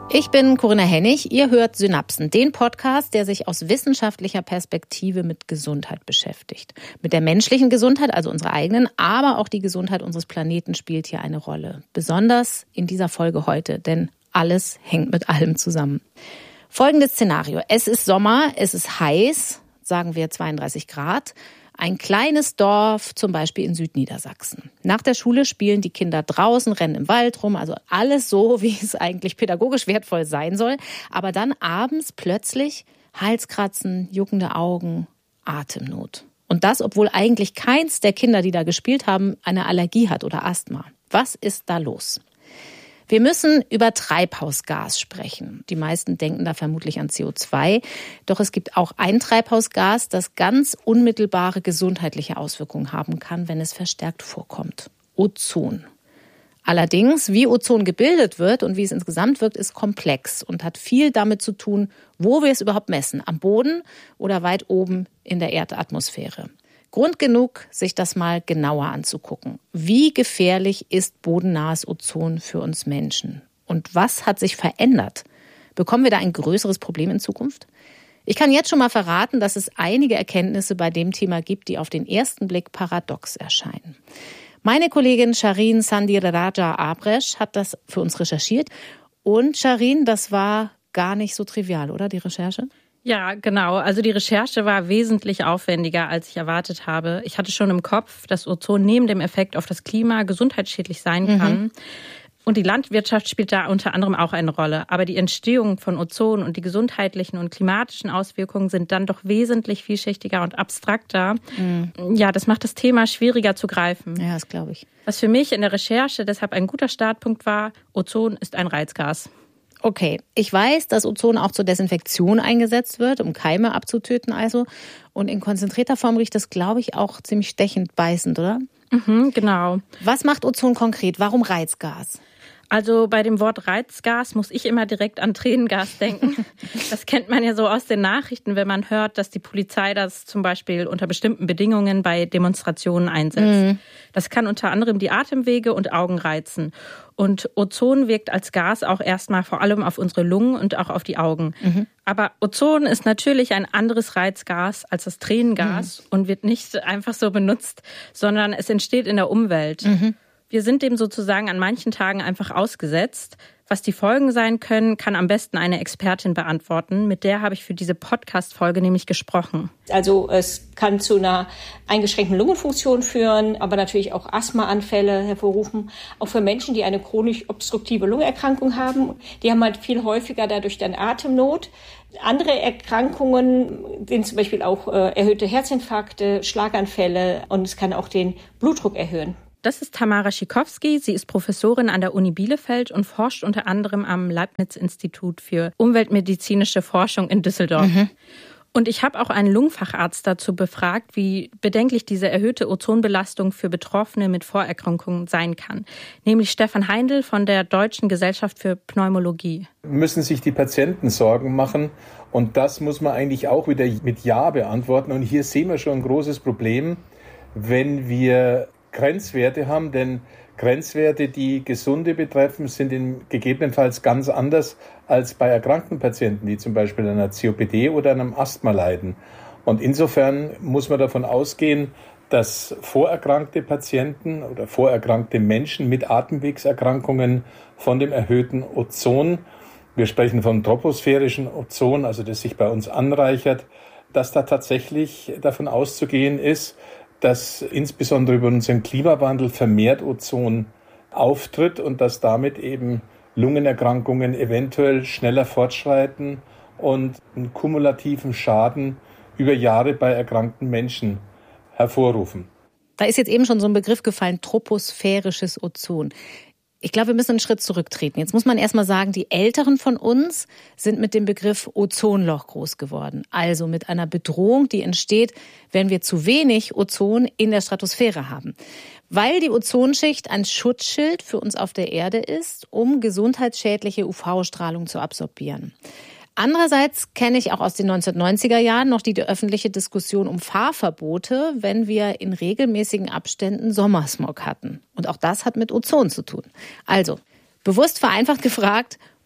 Ich bin Corinna Hennig, ihr hört Synapsen, den Podcast, der sich aus wissenschaftlicher Perspektive mit Gesundheit beschäftigt. Mit der menschlichen Gesundheit, also unserer eigenen, aber auch die Gesundheit unseres Planeten spielt hier eine Rolle. Besonders in dieser Folge heute, denn alles hängt mit allem zusammen. Folgendes Szenario. Es ist Sommer, es ist heiß, sagen wir 32 Grad. Ein kleines Dorf, zum Beispiel in Südniedersachsen. Nach der Schule spielen die Kinder draußen, rennen im Wald rum, also alles so, wie es eigentlich pädagogisch wertvoll sein soll. Aber dann abends plötzlich Halskratzen, juckende Augen, Atemnot. Und das, obwohl eigentlich keins der Kinder, die da gespielt haben, eine Allergie hat oder Asthma. Was ist da los? Wir müssen über Treibhausgas sprechen. Die meisten denken da vermutlich an CO2. Doch es gibt auch ein Treibhausgas, das ganz unmittelbare gesundheitliche Auswirkungen haben kann, wenn es verstärkt vorkommt. Ozon. Allerdings, wie Ozon gebildet wird und wie es insgesamt wirkt, ist komplex und hat viel damit zu tun, wo wir es überhaupt messen. Am Boden oder weit oben in der Erdatmosphäre. Grund genug, sich das mal genauer anzugucken. Wie gefährlich ist bodennahes Ozon für uns Menschen? Und was hat sich verändert? Bekommen wir da ein größeres Problem in Zukunft? Ich kann jetzt schon mal verraten, dass es einige Erkenntnisse bei dem Thema gibt, die auf den ersten Blick paradox erscheinen. Meine Kollegin Shahreen Sandhiraraja-Abresh hat das für uns recherchiert. Und Shahreen, das war gar nicht so trivial, oder, die Recherche? Ja, genau. Also die Recherche war wesentlich aufwendiger, als ich erwartet habe. Ich hatte schon im Kopf, dass Ozon neben dem Effekt auf das Klima gesundheitsschädlich sein kann. Und die Landwirtschaft spielt da unter anderem auch eine Rolle. Aber die Entstehung von Ozon und die gesundheitlichen und klimatischen Auswirkungen sind dann doch wesentlich vielschichtiger und abstrakter. Ja, das macht das Thema schwieriger zu greifen. Ja, das glaube ich. Was für mich in der Recherche deshalb ein guter Startpunkt war, Ozon ist ein Reizgas. Okay, ich weiß, dass Ozon auch zur Desinfektion eingesetzt wird, um Keime abzutöten also. Und in konzentrierter Form riecht das, glaube ich, auch ziemlich stechend beißend, oder? Genau. Was macht Ozon konkret? Warum Reizgas? Also bei dem Wort Reizgas muss ich immer direkt an Tränengas denken. Das kennt man ja so aus den Nachrichten, wenn man hört, dass die Polizei das zum Beispiel unter bestimmten Bedingungen bei Demonstrationen einsetzt. Das kann unter anderem die Atemwege und Augen reizen. Und Ozon wirkt als Gas auch erstmal vor allem auf unsere Lungen und auch auf die Augen. Aber Ozon ist natürlich ein anderes Reizgas als das Tränengas und wird nicht einfach so benutzt, sondern es entsteht in der Umwelt. Wir sind dem sozusagen an manchen Tagen einfach ausgesetzt. Was die Folgen sein können, kann am besten eine Expertin beantworten. Mit der habe ich für diese Podcast-Folge nämlich gesprochen. Also es kann zu einer eingeschränkten Lungenfunktion führen, aber natürlich auch Asthmaanfälle hervorrufen. Auch für Menschen, die eine chronisch obstruktive Lungenerkrankung haben. Die haben halt viel häufiger dadurch dann Atemnot. Andere Erkrankungen sind zum Beispiel auch erhöhte Herzinfarkte, Schlaganfälle und es kann auch den Blutdruck erhöhen. Das ist Tamara Schikowski. Sie ist Professorin an der Uni Bielefeld und forscht unter anderem am Leibniz-Institut für umweltmedizinische Forschung in Düsseldorf. Und ich habe auch einen Lungenfacharzt dazu befragt, wie bedenklich diese erhöhte Ozonbelastung für Betroffene mit Vorerkrankungen sein kann. Nämlich Stefan Heindl von der Deutschen Gesellschaft für Pneumologie. Müssen sich die Patienten Sorgen machen? Und das muss man eigentlich auch wieder mit Ja beantworten. Und hier sehen wir schon ein großes Problem, wenn wir Grenzwerte haben, denn Grenzwerte, die Gesunde betreffen, sind gegebenenfalls ganz anders als bei erkrankten Patienten, die zum Beispiel an einer COPD oder an einem Asthma leiden. Und insofern muss man davon ausgehen, dass vorerkrankte Patienten oder vorerkrankte Menschen mit Atemwegserkrankungen von dem erhöhten Ozon, wir sprechen vom troposphärischen Ozon, also das sich bei uns anreichert, dass da tatsächlich davon auszugehen ist, dass insbesondere über unseren Klimawandel vermehrt Ozon auftritt und dass damit eben Lungenerkrankungen eventuell schneller fortschreiten und einen kumulativen Schaden über Jahre bei erkrankten Menschen hervorrufen. Da ist jetzt eben schon so ein Begriff gefallen, troposphärisches Ozon. Ich glaube, wir müssen einen Schritt zurücktreten. Jetzt muss man erstmal sagen, die Älteren von uns sind mit dem Begriff Ozonloch groß geworden. Also mit einer Bedrohung, die entsteht, wenn wir zu wenig Ozon in der Stratosphäre haben. Weil die Ozonschicht ein Schutzschild für uns auf der Erde ist, um gesundheitsschädliche UV-Strahlung zu absorbieren. Andererseits kenne ich auch aus den 1990er Jahren noch die öffentliche Diskussion um Fahrverbote, wenn wir in regelmäßigen Abständen Sommersmog hatten. Und auch das hat mit Ozon zu tun. Also, bewusst vereinfacht gefragt,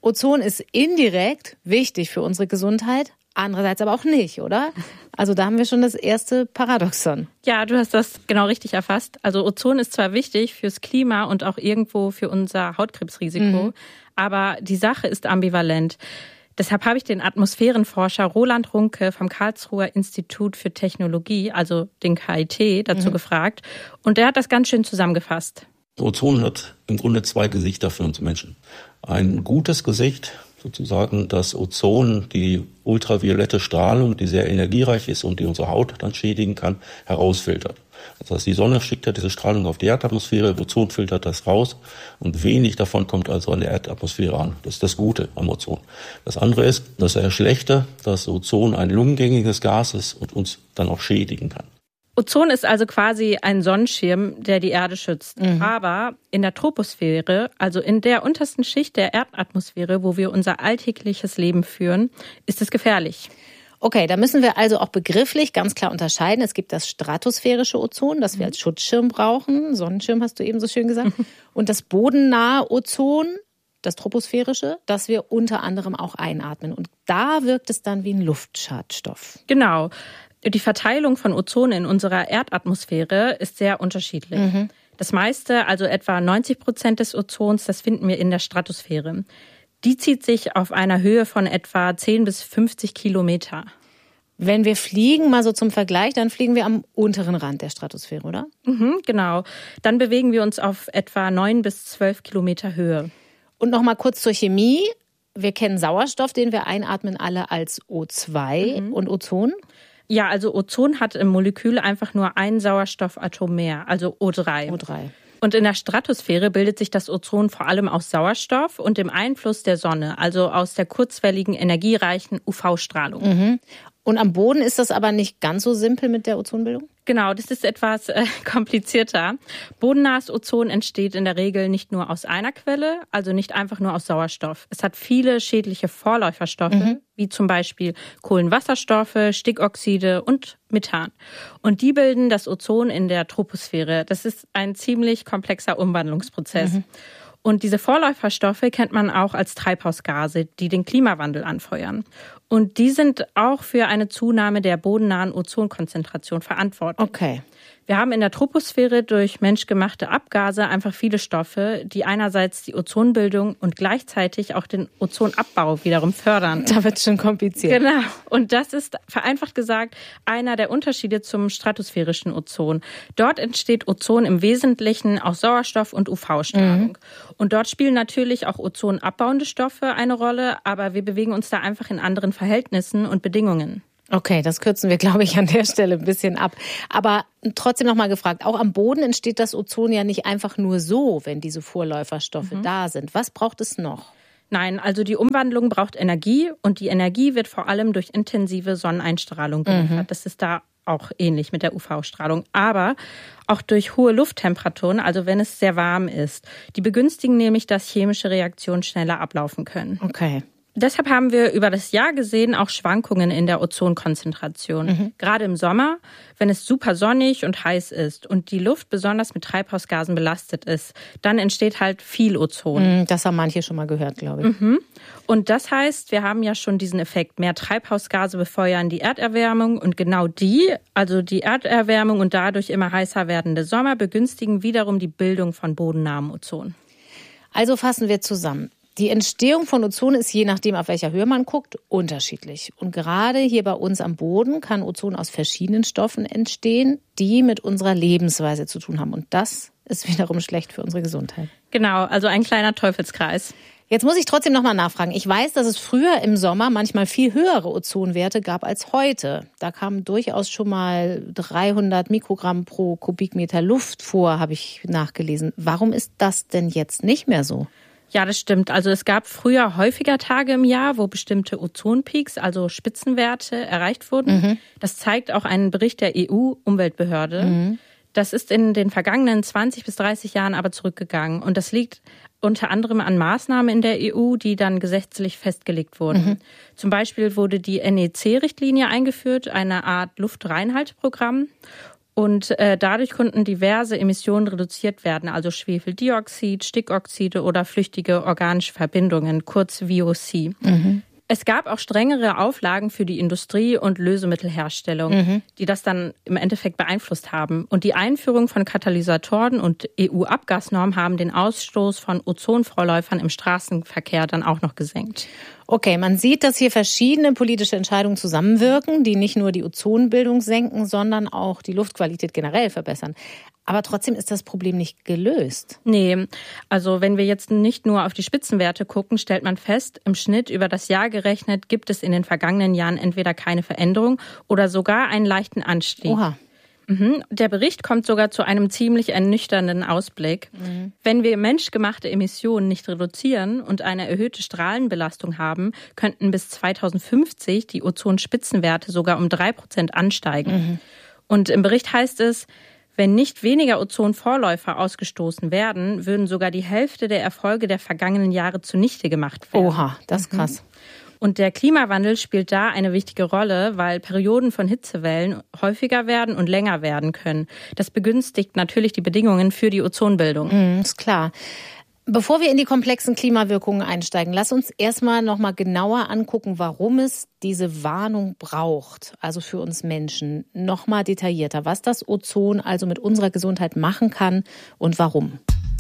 Ozon ist indirekt wichtig für unsere Gesundheit, andererseits aber auch nicht, oder? Also da haben wir schon das erste Paradoxon. Ja, du hast das genau richtig erfasst. Also Ozon ist zwar wichtig fürs Klima und auch irgendwo für unser Hautkrebsrisiko, aber die Sache ist ambivalent. Deshalb habe ich den Atmosphärenforscher Roland Runke vom Karlsruher Institut für Technologie, also den KIT, dazu gefragt. Und der hat das ganz schön zusammengefasst. Ozon hat im Grunde zwei Gesichter für uns Menschen. Ein gutes Gesicht, sozusagen das Ozon, die ultraviolette Strahlung, die sehr energiereich ist und die unsere Haut dann schädigen kann, herausfiltert. Das heißt, die Sonne schickt ja diese Strahlung auf die Erdatmosphäre, Ozon filtert das raus und wenig davon kommt also an der Erdatmosphäre an. Das ist das Gute am Ozon. Das andere ist, das Schlechte, dass Ozon ein lungengängiges Gas ist und uns dann auch schädigen kann. Ozon ist also quasi ein Sonnenschirm, der die Erde schützt. Aber in der Troposphäre, also in der untersten Schicht der Erdatmosphäre, wo wir unser alltägliches Leben führen, ist es gefährlich. Okay, da müssen wir also auch begrifflich ganz klar unterscheiden. Es gibt das stratosphärische Ozon, das wir als Schutzschirm brauchen. Sonnenschirm hast du eben so schön gesagt. Und das bodennahe Ozon, das troposphärische, das wir unter anderem auch einatmen. Und da wirkt es dann wie ein Luftschadstoff. Genau. Die Verteilung von Ozon in unserer Erdatmosphäre ist sehr unterschiedlich. Das meiste, also etwa 90% des Ozons, das finden wir in der Stratosphäre. Die zieht sich auf einer Höhe von etwa 10 bis 50 Kilometer. Wenn wir fliegen, mal so zum Vergleich, dann fliegen wir am unteren Rand der Stratosphäre, oder? Genau. Dann bewegen wir uns auf etwa 9 bis 12 Kilometer Höhe. Und noch mal kurz zur Chemie. Wir kennen Sauerstoff, den wir einatmen, alle als O2 und Ozon. Ja, also Ozon hat im Molekül einfach nur ein Sauerstoffatom mehr, also O3. Und in der Stratosphäre bildet sich das Ozon vor allem aus Sauerstoff und dem Einfluss der Sonne, also aus der kurzwelligen, energiereichen UV-Strahlung. Und am Boden ist das aber nicht ganz so simpel mit der Ozonbildung? Genau, das ist etwas komplizierter. Bodennahes Ozon entsteht in der Regel nicht nur aus einer Quelle, also nicht einfach nur aus Sauerstoff. Es hat viele schädliche Vorläuferstoffe, wie zum Beispiel Kohlenwasserstoffe, Stickoxide und Methan. Und die bilden das Ozon in der Troposphäre. Das ist ein ziemlich komplexer Umwandlungsprozess. Und diese Vorläuferstoffe kennt man auch als Treibhausgase, die den Klimawandel anfeuern. Und die sind auch für eine Zunahme der bodennahen Ozonkonzentration verantwortlich. Okay. Wir haben in der Troposphäre durch menschgemachte Abgase einfach viele Stoffe, die einerseits die Ozonbildung und gleichzeitig auch den Ozonabbau wiederum fördern. Da wird es schon kompliziert. Genau. Und das ist, vereinfacht gesagt, einer der Unterschiede zum stratosphärischen Ozon. Dort entsteht Ozon im Wesentlichen aus Sauerstoff und UV-Strahlung. Und dort spielen natürlich auch ozonabbauende Stoffe eine Rolle, aber wir bewegen uns da einfach in anderen Verhältnissen und Bedingungen. Okay, das kürzen wir, glaube ich, an der Stelle ein bisschen ab. Aber trotzdem noch mal gefragt, auch am Boden entsteht das Ozon ja nicht einfach nur so, wenn diese Vorläuferstoffe da sind. Was braucht es noch? Nein, also die Umwandlung braucht Energie und die Energie wird vor allem durch intensive Sonneneinstrahlung geliefert. Das ist da auch ähnlich mit der UV-Strahlung, aber auch durch hohe Lufttemperaturen, also wenn es sehr warm ist. Die begünstigen nämlich, dass chemische Reaktionen schneller ablaufen können. Okay. Deshalb haben wir über das Jahr gesehen auch Schwankungen in der Ozonkonzentration. Gerade im Sommer, wenn es super sonnig und heiß ist und die Luft besonders mit Treibhausgasen belastet ist, dann entsteht halt viel Ozon. Das haben manche schon mal gehört, glaube ich. Und das heißt, wir haben ja schon diesen Effekt. Mehr Treibhausgase befeuern die Erderwärmung und genau die, also die Erderwärmung und dadurch immer heißer werdende Sommer, begünstigen wiederum die Bildung von bodennahem Ozon. Also fassen wir zusammen. Die Entstehung von Ozon ist, je nachdem, auf welcher Höhe man guckt, unterschiedlich. Und gerade hier bei uns am Boden kann Ozon aus verschiedenen Stoffen entstehen, die mit unserer Lebensweise zu tun haben. Und das ist wiederum schlecht für unsere Gesundheit. Genau, also ein kleiner Teufelskreis. Jetzt muss ich trotzdem noch mal nachfragen. Ich weiß, dass es früher im Sommer manchmal viel höhere Ozonwerte gab als heute. Da kamen durchaus schon mal 300 Mikrogramm pro Kubikmeter Luft vor, habe ich nachgelesen. Warum ist das denn jetzt nicht mehr so? Ja, das stimmt. Also es gab früher häufiger Tage im Jahr, wo bestimmte Ozonpeaks, also Spitzenwerte, erreicht wurden. Das zeigt auch ein Bericht der EU-Umweltbehörde. Das ist in den vergangenen 20 bis 30 Jahren aber zurückgegangen. Und das liegt unter anderem an Maßnahmen in der EU, die dann gesetzlich festgelegt wurden. Zum Beispiel wurde die NEC-Richtlinie eingeführt, eine Art Luftreinhalteprogramm. Und dadurch konnten diverse Emissionen reduziert werden, also Schwefeldioxid, Stickoxide oder flüchtige organische Verbindungen, kurz VOC. Es gab auch strengere Auflagen für die Industrie und Lösemittelherstellung, die das dann im Endeffekt beeinflusst haben. Und die Einführung von Katalysatoren und EU-Abgasnormen haben den Ausstoß von Ozonvorläufern im Straßenverkehr dann auch noch gesenkt. Okay, man sieht, dass hier verschiedene politische Entscheidungen zusammenwirken, die nicht nur die Ozonbildung senken, sondern auch die Luftqualität generell verbessern. Aber trotzdem ist das Problem nicht gelöst. Nee, also wenn wir jetzt nicht nur auf die Spitzenwerte gucken, stellt man fest, im Schnitt über das Jahr gerechnet gibt es in den vergangenen Jahren entweder keine Veränderung oder sogar einen leichten Anstieg. Oha. Der Bericht kommt sogar zu einem ziemlich ernüchternden Ausblick. Wenn wir menschgemachte Emissionen nicht reduzieren und eine erhöhte Strahlenbelastung haben, könnten bis 2050 die Ozonspitzenwerte sogar um 3% ansteigen. Und im Bericht heißt es, wenn nicht weniger Ozonvorläufer ausgestoßen werden, würden sogar die Hälfte der Erfolge der vergangenen Jahre zunichte gemacht werden. Oha, das ist krass. Und der Klimawandel spielt da eine wichtige Rolle, weil Perioden von Hitzewellen häufiger werden und länger werden können. Das begünstigt natürlich die Bedingungen für die Ozonbildung. Ist klar. Bevor wir in die komplexen Klimawirkungen einsteigen, lass uns erstmal nochmal genauer angucken, warum es diese Warnung braucht, also für uns Menschen. Nochmal detaillierter, was das Ozon also mit unserer Gesundheit machen kann und warum.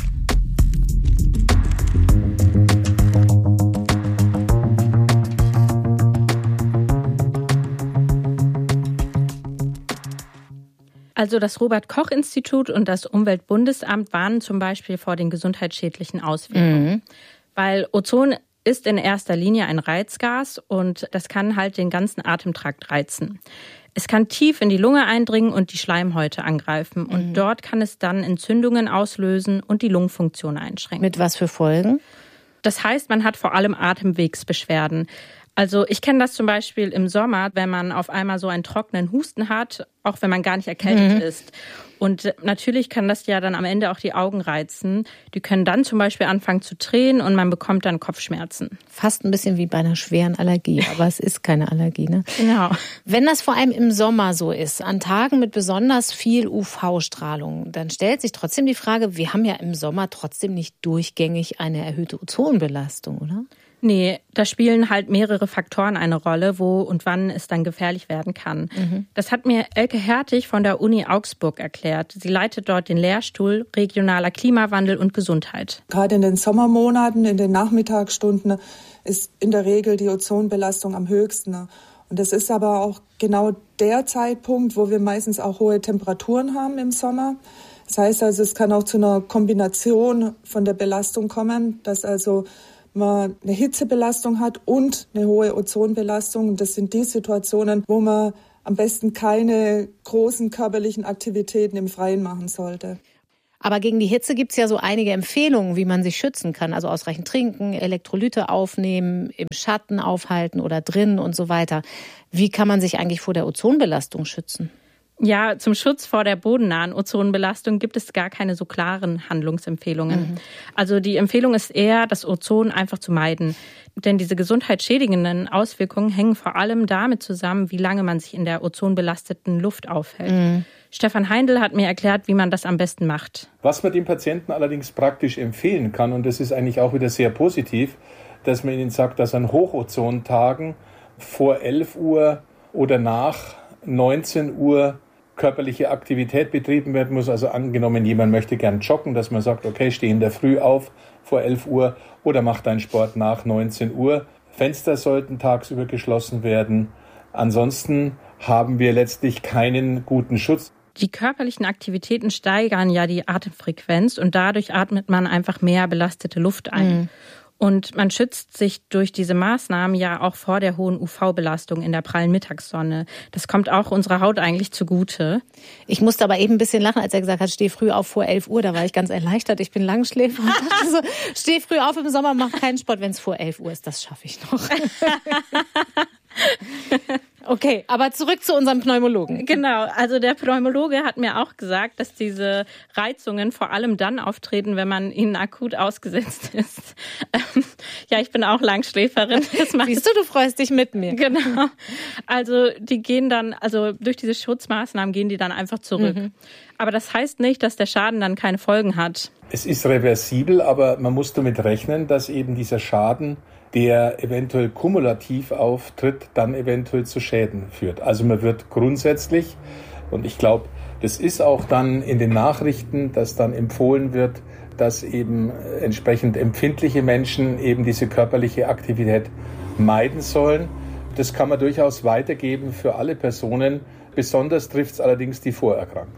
Also das Robert-Koch-Institut und das Umweltbundesamt warnen zum Beispiel vor den gesundheitsschädlichen Auswirkungen. Weil Ozon ist in erster Linie ein Reizgas und das kann halt den ganzen Atemtrakt reizen. Es kann tief in die Lunge eindringen und die Schleimhäute angreifen. Und dort kann es dann Entzündungen auslösen und die Lungenfunktion einschränken. Mit was für Folgen? Das heißt, man hat vor allem Atemwegsbeschwerden. Also ich kenne das zum Beispiel im Sommer, wenn man auf einmal so einen trockenen Husten hat, auch wenn man gar nicht erkältet ist. Und natürlich kann das ja dann am Ende auch die Augen reizen. Die können dann zum Beispiel anfangen zu tränen und man bekommt dann Kopfschmerzen. Fast ein bisschen wie bei einer schweren Allergie, aber es ist keine Allergie, ne? Genau. Wenn das vor allem im Sommer so ist, an Tagen mit besonders viel UV-Strahlung, dann stellt sich trotzdem die Frage, wir haben ja im Sommer trotzdem nicht durchgängig eine erhöhte Ozonbelastung, oder? Nee, da spielen halt mehrere Faktoren eine Rolle, wo und wann es dann gefährlich werden kann. Das hat mir Elke Hertig von der Uni Augsburg erklärt. Sie leitet dort den Lehrstuhl Regionaler Klimawandel und Gesundheit. Gerade in den Sommermonaten, in den Nachmittagsstunden ist in der Regel die Ozonbelastung am höchsten. Und das ist aber auch genau der Zeitpunkt, wo wir meistens auch hohe Temperaturen haben im Sommer. Das heißt also, es kann auch zu einer Kombination von der Belastung kommen, dass also man eine Hitzebelastung hat und eine hohe Ozonbelastung. Und das sind die Situationen, wo man am besten keine großen körperlichen Aktivitäten im Freien machen sollte. Aber gegen die Hitze gibt's ja so einige Empfehlungen, wie man sich schützen kann. Also ausreichend trinken, Elektrolyte aufnehmen, im Schatten aufhalten oder drin und so weiter. Wie kann man sich eigentlich vor der Ozonbelastung schützen? Ja, zum Schutz vor der bodennahen Ozonbelastung gibt es gar keine so klaren Handlungsempfehlungen. Also die Empfehlung ist eher, das Ozon einfach zu meiden. Denn diese gesundheitsschädigenden Auswirkungen hängen vor allem damit zusammen, wie lange man sich in der ozonbelasteten Luft aufhält. Stefan Heindl hat mir erklärt, wie man das am besten macht. Was man dem Patienten allerdings praktisch empfehlen kann, und das ist eigentlich auch wieder sehr positiv, dass man ihnen sagt, dass an Hochozontagen vor 11 Uhr oder nach 19 Uhr körperliche Aktivität betrieben werden muss. Also angenommen, jemand möchte gern joggen, dass man sagt, okay, steh in der Früh auf vor 11 Uhr oder mach deinen Sport nach 19 Uhr. Fenster sollten tagsüber geschlossen werden. Ansonsten haben wir letztlich keinen guten Schutz. Die körperlichen Aktivitäten steigern ja die Atemfrequenz und dadurch atmet man einfach mehr belastete Luft ein. Und man schützt sich durch diese Maßnahmen ja auch vor der hohen UV-Belastung in der prallen Mittagssonne. Das kommt auch unserer Haut eigentlich zugute. Ich musste aber eben ein bisschen lachen, als er gesagt hat, steh früh auf vor 11 Uhr. Da war ich ganz erleichtert. Ich bin Langschläfer und dachte so, steh früh auf im Sommer, mach keinen Sport. Wenn es vor 11 Uhr ist, das schaffe ich noch. Okay, aber zurück zu unserem Pneumologen. Genau, also der Pneumologe hat mir auch gesagt, dass diese Reizungen vor allem dann auftreten, wenn man ihnen akut ausgesetzt ist. Ja, ich bin auch Langschläferin. Siehst du freust dich mit mir. Genau. Also die gehen dann, durch diese Schutzmaßnahmen gehen die dann einfach zurück. Aber das heißt nicht, dass der Schaden dann keine Folgen hat. Es ist reversibel, aber man muss damit rechnen, dass eben dieser Schaden, der eventuell kumulativ auftritt, dann eventuell zu Schäden führt. Also man wird grundsätzlich, und ich glaube, das ist auch dann in den Nachrichten, dass dann empfohlen wird, dass eben entsprechend empfindliche Menschen eben diese körperliche Aktivität meiden sollen. Das kann man durchaus weitergeben für alle Personen. Besonders trifft es allerdings die Vorerkrankten.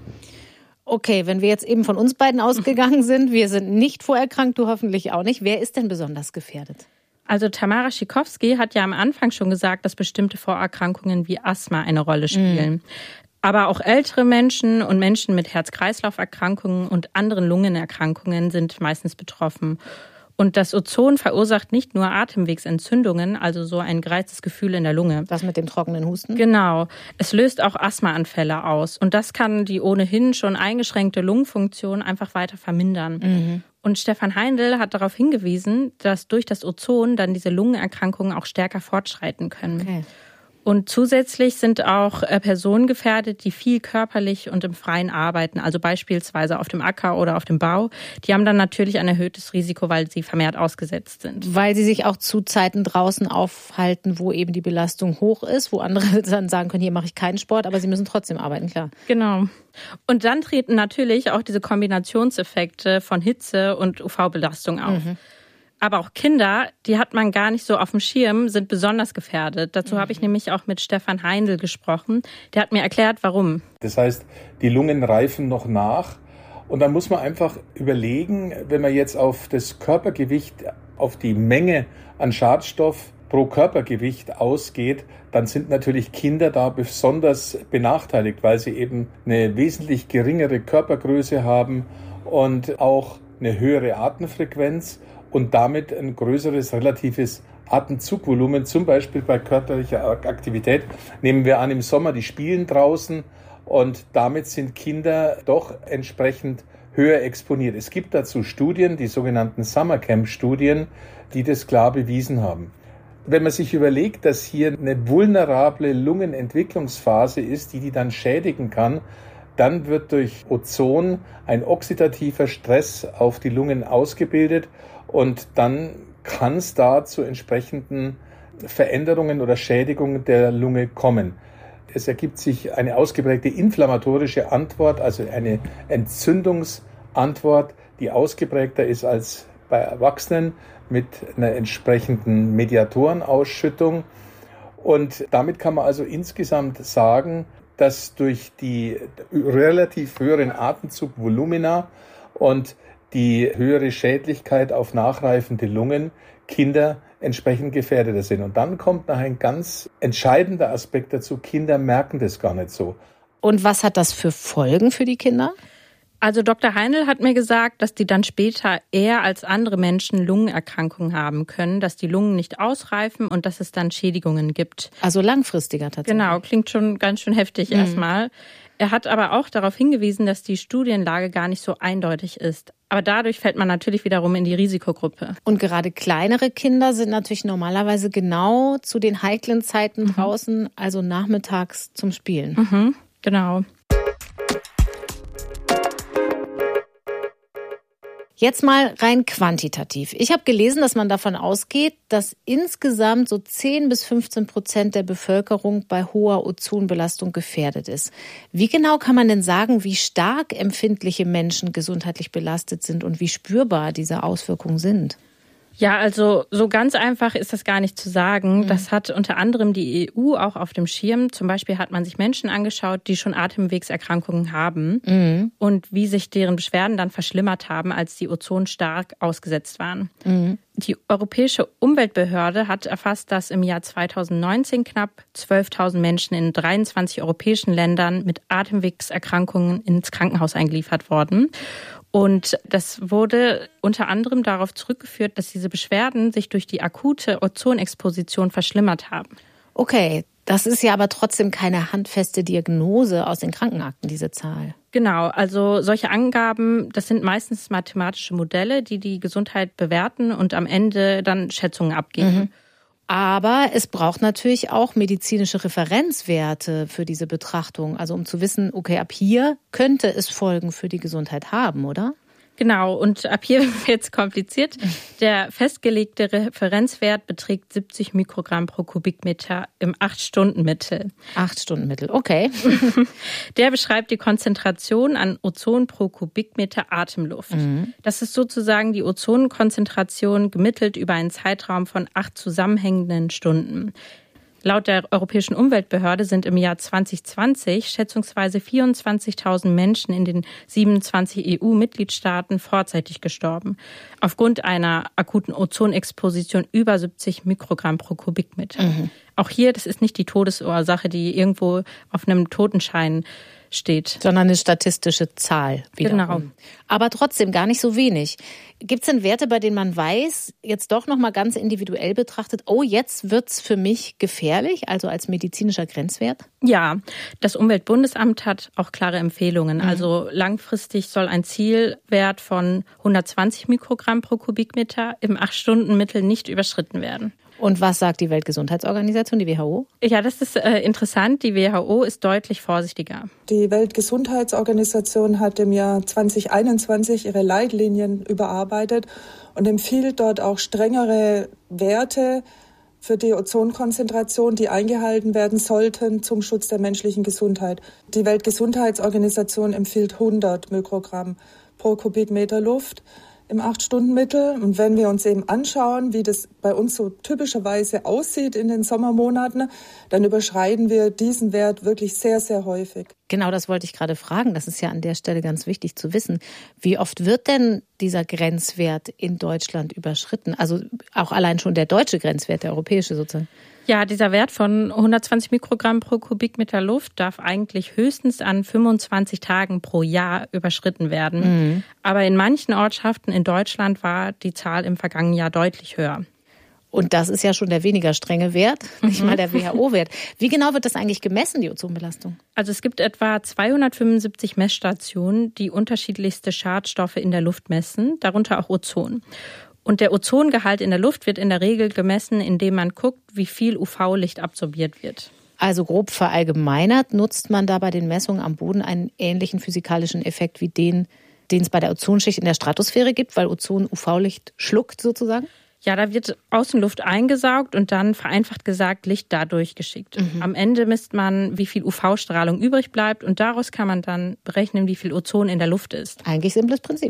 Okay, wenn wir jetzt eben von uns beiden ausgegangen sind, wir sind nicht vorerkrankt, du hoffentlich auch nicht. Wer ist denn besonders gefährdet? Also Tamara Schikowski hat ja am Anfang schon gesagt, dass bestimmte Vorerkrankungen wie Asthma eine Rolle spielen. Aber auch ältere Menschen und Menschen mit Herz-Kreislauf-Erkrankungen und anderen Lungenerkrankungen sind meistens betroffen. Und das Ozon verursacht nicht nur Atemwegsentzündungen, also so ein gereiztes Gefühl in der Lunge. Das mit dem trockenen Husten? Genau. Es löst auch Asthmaanfälle aus. Und das kann die ohnehin schon eingeschränkte Lungenfunktion einfach weiter vermindern. Und Stefan Heindl hat darauf hingewiesen, dass durch das Ozon dann diese Lungenerkrankungen auch stärker fortschreiten können. Okay. Und zusätzlich sind auch Personen gefährdet, die viel körperlich und im Freien arbeiten, also beispielsweise auf dem Acker oder auf dem Bau. Die haben dann natürlich ein erhöhtes Risiko, weil sie vermehrt ausgesetzt sind. Weil sie sich auch zu Zeiten draußen aufhalten, wo eben die Belastung hoch ist, wo andere dann sagen können, hier mache ich keinen Sport, aber sie müssen trotzdem arbeiten, klar. Genau. Und dann treten natürlich auch diese Kombinationseffekte von Hitze und UV-Belastung auf. Aber auch Kinder, die hat man gar nicht so auf dem Schirm, sind besonders gefährdet. Dazu habe ich nämlich auch mit Stefan Heindl gesprochen. Der hat mir erklärt, warum. Das heißt, die Lungen reifen noch nach. Und dann muss man einfach überlegen, wenn man jetzt auf das Körpergewicht, auf die Menge an Schadstoff pro Körpergewicht ausgeht, dann sind natürlich Kinder da besonders benachteiligt, weil sie eben eine wesentlich geringere Körpergröße haben und auch eine höhere Atemfrequenz und damit ein größeres relatives Atemzugvolumen, zum Beispiel bei körperlicher Aktivität. Nehmen wir an, im Sommer, die spielen draußen und damit sind Kinder doch entsprechend höher exponiert. Es gibt dazu Studien, die sogenannten Summercamp-Studien, die das klar bewiesen haben. Wenn man sich überlegt, dass hier eine vulnerable Lungenentwicklungsphase ist, die dann schädigen kann, dann wird durch Ozon ein oxidativer Stress auf die Lungen ausgebildet und dann kann es da zu entsprechenden Veränderungen oder Schädigungen der Lunge kommen. Es ergibt sich eine ausgeprägte inflammatorische Antwort, also eine Entzündungsantwort, die ausgeprägter ist als bei Erwachsenen mit einer entsprechenden Mediatorenausschüttung. Und damit kann man also insgesamt sagen, dass durch die relativ höheren Atemzugvolumina und die höhere Schädlichkeit auf nachreifende Lungen Kinder entsprechend gefährdeter sind. Und dann kommt noch ein ganz entscheidender Aspekt dazu. Kinder merken das gar nicht so. Und was hat das für Folgen für die Kinder? Also Dr. Heindl hat mir gesagt, dass die dann später eher als andere Menschen Lungenerkrankungen haben können, dass die Lungen nicht ausreifen und dass es dann Schädigungen gibt. Also langfristiger tatsächlich. Genau, klingt schon ganz schön heftig erstmal. Er hat aber auch darauf hingewiesen, dass die Studienlage gar nicht so eindeutig ist. Aber dadurch fällt man natürlich wiederum in die Risikogruppe. Und gerade kleinere Kinder sind natürlich normalerweise genau zu den heiklen Zeiten draußen, also nachmittags zum Spielen. Genau. Jetzt mal rein quantitativ. Ich habe gelesen, dass man davon ausgeht, dass insgesamt so 10-15% der Bevölkerung bei hoher Ozonbelastung gefährdet ist. Wie genau kann man denn sagen, wie stark empfindliche Menschen gesundheitlich belastet sind und wie spürbar diese Auswirkungen sind? Ja, also so ganz einfach ist das gar nicht zu sagen. Das hat unter anderem die EU auch auf dem Schirm. Zum Beispiel hat man sich Menschen angeschaut, die schon Atemwegserkrankungen haben und wie sich deren Beschwerden dann verschlimmert haben, als die Ozon stark ausgesetzt waren. Die Europäische Umweltbehörde hat erfasst, dass im Jahr 2019 knapp 12.000 Menschen in 23 europäischen Ländern mit Atemwegserkrankungen ins Krankenhaus eingeliefert wurden. Und das wurde unter anderem darauf zurückgeführt, dass diese Beschwerden sich durch die akute Ozonexposition verschlimmert haben. Okay, Das ist ja aber trotzdem keine handfeste Diagnose aus den Krankenakten, diese Zahl. Genau, also solche Angaben, das sind meistens mathematische Modelle, die die Gesundheit bewerten und am Ende dann Schätzungen abgeben. Aber es braucht natürlich auch medizinische Referenzwerte für diese Betrachtung. Also um zu wissen, okay, ab hier könnte es Folgen für die Gesundheit haben, oder? Genau, und ab hier wird es kompliziert. Der festgelegte Referenzwert beträgt 70 Mikrogramm pro Kubikmeter im 8-Stunden-Mittel. 8-Stunden-Mittel, okay. Der beschreibt die Konzentration an Ozon pro Kubikmeter Atemluft. Das ist sozusagen die Ozonkonzentration gemittelt über einen Zeitraum von 8 zusammenhängenden Stunden. Laut der Europäischen Umweltbehörde sind im Jahr 2020 schätzungsweise 24.000 Menschen in den 27 EU-Mitgliedstaaten vorzeitig gestorben. Aufgrund einer akuten Ozonexposition über 70 Mikrogramm pro Kubikmeter. Auch hier, das ist nicht die Todesursache, die irgendwo auf einem Totenschein steht. Sondern eine statistische Zahl wiederum. Genau. Aber trotzdem gar nicht so wenig. Gibt es denn Werte, bei denen man weiß, jetzt doch nochmal ganz individuell betrachtet, oh, jetzt wird's für mich gefährlich, also als medizinischer Grenzwert? Ja, das Umweltbundesamt hat auch klare Empfehlungen. Also langfristig soll ein Zielwert von 120 Mikrogramm pro Kubikmeter im 8-Stunden-Mittel nicht überschritten werden. Und was sagt die Weltgesundheitsorganisation, die WHO? Ja, das ist interessant. Die WHO ist deutlich vorsichtiger. Die Weltgesundheitsorganisation hat im Jahr 2021 ihre Leitlinien überarbeitet und empfiehlt dort auch strengere Werte für die Ozonkonzentration, die eingehalten werden sollten zum Schutz der menschlichen Gesundheit. Die Weltgesundheitsorganisation empfiehlt 100 Mikrogramm pro Kubikmeter Luft im 8-Stunden-Mittel. Und wenn wir uns eben anschauen, wie das bei uns so typischerweise aussieht in den Sommermonaten, dann überschreiten wir diesen Wert wirklich sehr, sehr häufig. Genau, das wollte ich gerade fragen. Das ist ja an der Stelle ganz wichtig zu wissen. Wie oft wird denn dieser Grenzwert in Deutschland überschritten? Also auch allein schon der deutsche Grenzwert, der europäische sozusagen. Ja, dieser Wert von 120 Mikrogramm pro Kubikmeter Luft darf eigentlich höchstens an 25 Tagen pro Jahr überschritten werden. Aber in manchen Ortschaften in Deutschland war die Zahl im vergangenen Jahr deutlich höher. Und das ist ja schon der weniger strenge Wert, nicht mal der WHO-Wert. Wie genau wird das eigentlich gemessen, die Ozonbelastung? Also es gibt etwa 275 Messstationen, die unterschiedlichste Schadstoffe in der Luft messen, darunter auch Ozon. Und der Ozongehalt in der Luft wird in der Regel gemessen, indem man guckt, wie viel UV-Licht absorbiert wird. Also grob verallgemeinert nutzt man da bei den Messungen am Boden einen ähnlichen physikalischen Effekt wie den es bei der Ozonschicht in der Stratosphäre gibt, weil Ozon UV-Licht schluckt sozusagen? Ja, da wird Außenluft eingesaugt und dann vereinfacht gesagt Licht dadurch geschickt. Am Ende misst man, wie viel UV-Strahlung übrig bleibt und daraus kann man dann berechnen, wie viel Ozon in der Luft ist. Eigentlich simples Prinzip.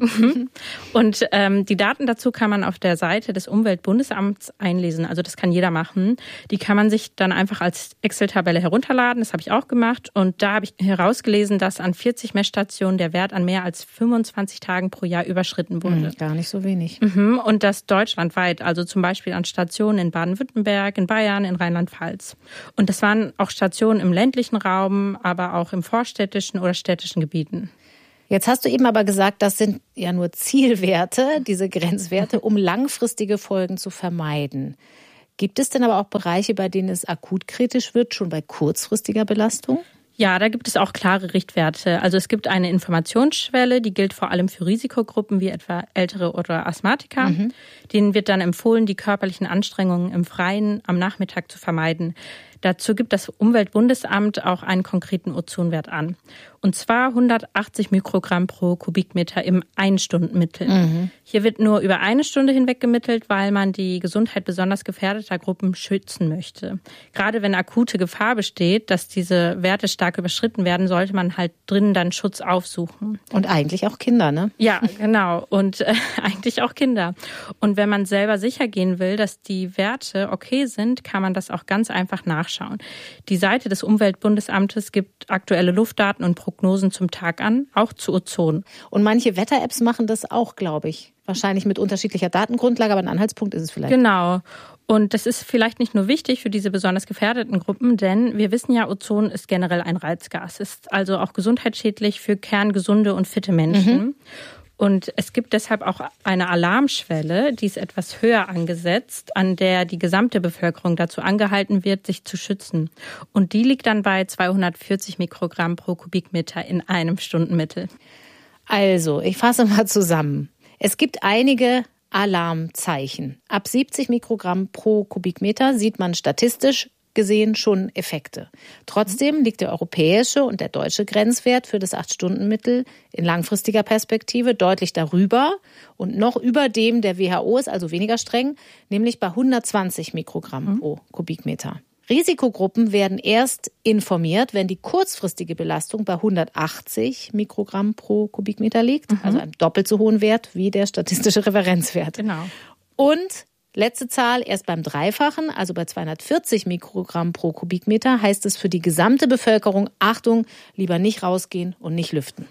Und die Daten dazu kann man auf der Seite des Umweltbundesamts einlesen. Also das kann jeder machen. Die kann man sich dann einfach als Excel-Tabelle herunterladen. Das habe ich auch gemacht. Und da habe ich herausgelesen, dass an 40 Messstationen der Wert an mehr als 25 Tagen pro Jahr überschritten wurde. Gar nicht so wenig. Und das deutschlandweit. Also zum Beispiel an Stationen in Baden-Württemberg, in Bayern, in Rheinland-Pfalz. Und das waren auch Stationen im ländlichen Raum, aber auch im vorstädtischen oder städtischen Gebieten. Jetzt hast du eben aber gesagt, das sind ja nur Zielwerte, diese Grenzwerte, um langfristige Folgen zu vermeiden. Gibt es denn aber auch Bereiche, bei denen es akut kritisch wird, schon bei kurzfristiger Belastung? Ja, da gibt es auch klare Richtwerte. Also es gibt eine Informationsschwelle, die gilt vor allem für Risikogruppen wie etwa Ältere oder Asthmatiker. Denen wird dann empfohlen, die körperlichen Anstrengungen im Freien am Nachmittag zu vermeiden. Dazu gibt das Umweltbundesamt auch einen konkreten Ozonwert an. Und zwar 180 Mikrogramm pro Kubikmeter im 1-Stunden-Mittel. Hier wird nur über eine Stunde hinweg gemittelt, weil man die Gesundheit besonders gefährdeter Gruppen schützen möchte. Gerade wenn akute Gefahr besteht, dass diese Werte stark überschritten werden, sollte man halt drinnen dann Schutz aufsuchen. Und eigentlich auch Kinder, ne? Ja, genau. Und eigentlich auch Kinder. Und wenn man selber sicher gehen will, dass die Werte okay sind, kann man das auch ganz einfach nachschauen. Die Seite des Umweltbundesamtes gibt aktuelle Luftdaten und Prognosen zum Tag an, auch zu Ozon. Und manche Wetter-Apps machen das auch, glaube ich. Wahrscheinlich mit unterschiedlicher Datengrundlage, aber ein Anhaltspunkt ist es vielleicht. Genau. Und das ist vielleicht nicht nur wichtig für diese besonders gefährdeten Gruppen, denn wir wissen ja, Ozon ist generell ein Reizgas, ist also auch gesundheitsschädlich für kerngesunde und fitte Menschen. Und es gibt deshalb auch eine Alarmschwelle, die ist etwas höher angesetzt, an der die gesamte Bevölkerung dazu angehalten wird, sich zu schützen. Und die liegt dann bei 240 Mikrogramm pro Kubikmeter in einem Stundenmittel. Also, ich fasse mal zusammen. Es gibt einige Alarmzeichen. Ab 70 Mikrogramm pro Kubikmeter sieht man statistisch gesehen schon Effekte. Trotzdem liegt der europäische und der deutsche Grenzwert für das 8-Stunden-Mittel in langfristiger Perspektive deutlich darüber und noch über dem der WHO ist, also weniger streng, nämlich bei 120 Mikrogramm pro Kubikmeter. Risikogruppen werden erst informiert, wenn die kurzfristige Belastung bei 180 Mikrogramm pro Kubikmeter liegt, also einem doppelt so hohen Wert wie der statistische Referenzwert. Genau. Und letzte Zahl, erst beim Dreifachen, also bei 240 Mikrogramm pro Kubikmeter, heißt es für die gesamte Bevölkerung, Achtung, lieber nicht rausgehen und nicht lüften.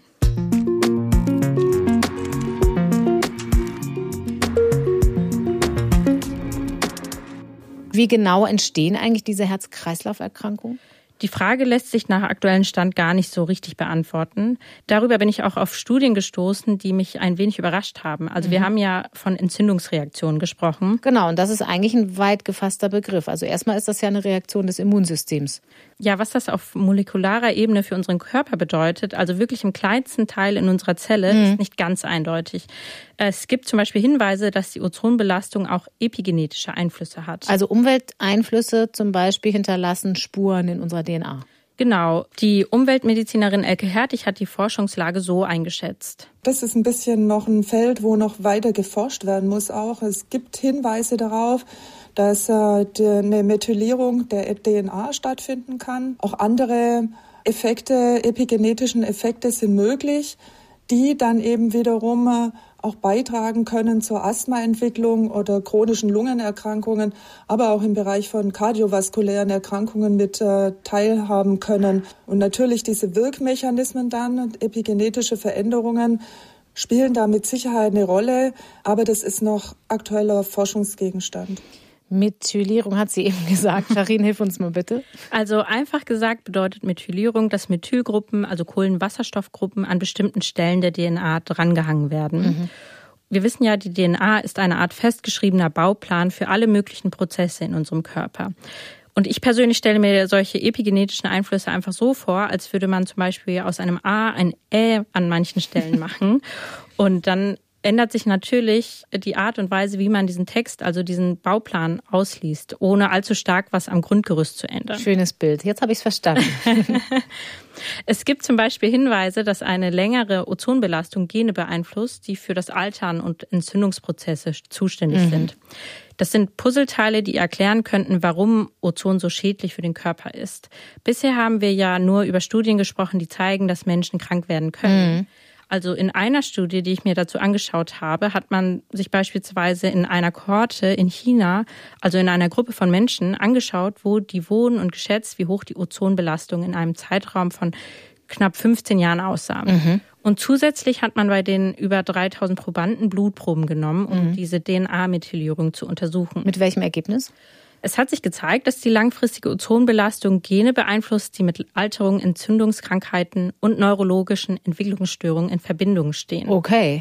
Wie genau entstehen eigentlich diese Herz-Kreislauf-Erkrankungen? Die Frage lässt sich nach aktuellem Stand gar nicht so richtig beantworten. Darüber bin ich auch auf Studien gestoßen, die mich ein wenig überrascht haben. Also wir haben ja von Entzündungsreaktionen gesprochen. Genau, und das ist eigentlich ein weit gefasster Begriff. Also erstmal ist das ja eine Reaktion des Immunsystems. Ja, was das auf molekularer Ebene für unseren Körper bedeutet, also wirklich im kleinsten Teil in unserer Zelle, ist nicht ganz eindeutig. Es gibt zum Beispiel Hinweise, dass die Ozonbelastung auch epigenetische Einflüsse hat. Also Umwelteinflüsse zum Beispiel hinterlassen Spuren in unserer DNA. Genau. Die Umweltmedizinerin Elke Hertig hat die Forschungslage so eingeschätzt. Das ist ein bisschen noch ein Feld, wo noch weiter geforscht werden muss auch. Es gibt Hinweise darauf, dass eine Methylierung der DNA stattfinden kann. Auch andere Effekte, epigenetischen Effekte sind möglich, die dann eben wiederum auch beitragen können zur Asthmaentwicklung oder chronischen Lungenerkrankungen, aber auch im Bereich von kardiovaskulären Erkrankungen mit teilhaben können. Und natürlich diese Wirkmechanismen dann, epigenetische Veränderungen, spielen da mit Sicherheit eine Rolle, aber das ist noch aktueller Forschungsgegenstand. Methylierung hat sie eben gesagt. Sharin, hilf uns mal bitte. Also einfach gesagt bedeutet Methylierung, dass Methylgruppen, also Kohlenwasserstoffgruppen, an bestimmten Stellen der DNA drangehangen werden. Wir wissen ja, die DNA ist eine Art festgeschriebener Bauplan für alle möglichen Prozesse in unserem Körper. Und ich persönlich stelle mir solche epigenetischen Einflüsse einfach so vor, als würde man zum Beispiel aus einem A ein Ä an manchen Stellen machen. Und dann ändert sich natürlich die Art und Weise, wie man diesen Text, also diesen Bauplan ausliest, ohne allzu stark was am Grundgerüst zu ändern. Schönes Bild. Jetzt habe ich es verstanden. Es gibt zum Beispiel Hinweise, dass eine längere Ozonbelastung Gene beeinflusst, die für das Altern und Entzündungsprozesse zuständig sind. Das sind Puzzleteile, die erklären könnten, warum Ozon so schädlich für den Körper ist. Bisher haben wir ja nur über Studien gesprochen, die zeigen, dass Menschen krank werden können. Also in einer Studie, die ich mir dazu angeschaut habe, hat man sich beispielsweise in einer Kohorte in China, also in einer Gruppe von Menschen, angeschaut, wo die wohnen und geschätzt, wie hoch die Ozonbelastung in einem Zeitraum von knapp 15 Jahren aussah. Und zusätzlich hat man bei den über 3000 Probanden Blutproben genommen, um diese DNA-Methylierung zu untersuchen. Mit welchem Ergebnis? Es hat sich gezeigt, dass die langfristige Ozonbelastung Gene beeinflusst, die mit Alterung, Entzündungskrankheiten und neurologischen Entwicklungsstörungen in Verbindung stehen. Okay.